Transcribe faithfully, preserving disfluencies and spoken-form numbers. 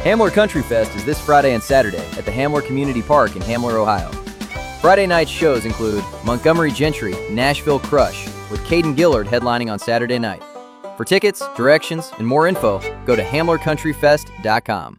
Hamler Country Fest is this Friday and Saturday at the Hamler Community Park in Hamler, Ohio. Friday night shows include Montgomery Gentry, Nashville Crush, with Caden Gillard headlining on Saturday night. For tickets, directions, and more info, go to hamler country fest dot com.